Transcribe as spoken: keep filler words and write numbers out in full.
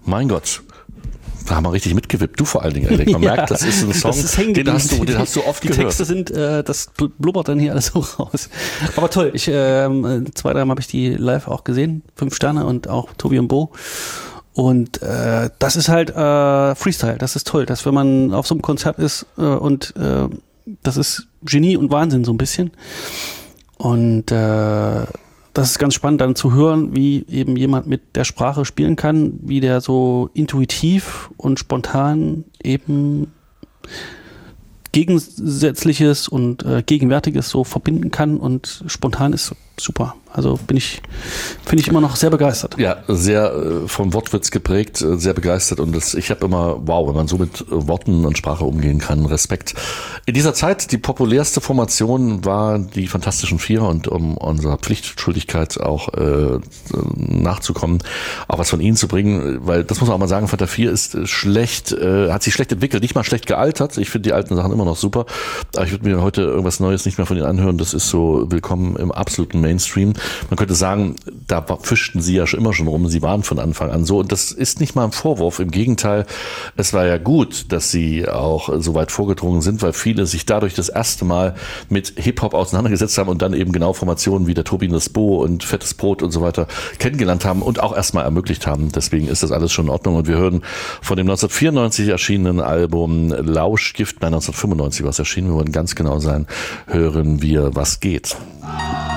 Mein Gott. Da haben wir richtig mitgewippt. Du vor allen Dingen, Erik. Man ja, merkt, das ist ein Song, ist den, hast du, den hast du oft die gehört. Die Texte sind, äh, das blubbert dann hier alles so raus. Aber toll. Ich, äh, zwei, dreimal habe ich die live auch gesehen. Fünf Sterne und auch Tobi und Bo. Und äh, das ist halt äh, Freestyle. Das ist toll. Dass wenn man auf so einem Konzert ist äh, und äh, das ist Genie und Wahnsinn so ein bisschen. Und äh, das ist ganz spannend dann zu hören, wie eben jemand mit der Sprache spielen kann, wie der so intuitiv und spontan eben Gegensätzliches und äh, Gegenwärtiges so verbinden kann und spontan ist super. Also bin ich, finde ich immer noch sehr begeistert. Ja, sehr äh, vom Wortwitz geprägt, äh, sehr begeistert und das, ich habe immer, wow, wenn man so mit äh, Worten und Sprache umgehen kann, Respekt. In dieser Zeit, die populärste Formation war die Fantastischen Vier und um unserer Pflichtschuldigkeit auch äh, nachzukommen, auch was von ihnen zu bringen, weil das muss man auch mal sagen, Fanta vier ist schlecht, äh, hat sich schlecht entwickelt, nicht mal schlecht gealtert. Ich finde die alten Sachen immer noch super, aber ich würde mir heute irgendwas Neues nicht mehr von ihnen anhören. Das ist so willkommen im absoluten Mainstream. Man könnte sagen, da fischten sie ja schon immer schon rum, sie waren von Anfang an so und das ist nicht mal ein Vorwurf, im Gegenteil, es war ja gut, dass sie auch so weit vorgedrungen sind, weil viele sich dadurch das erste Mal mit Hip-Hop auseinandergesetzt haben und dann eben genau Formationen wie der Tobi und das Bo und Fettes Brot und so weiter kennengelernt haben und auch erstmal ermöglicht haben, deswegen ist das alles schon in Ordnung und wir hören von dem neunzehnhundertvierundneunzig erschienenen Album Lauschgift, nein neunzehnhundertfünfundneunzig war es erschienen, wir wollen ganz genau sein, hören wir Was geht.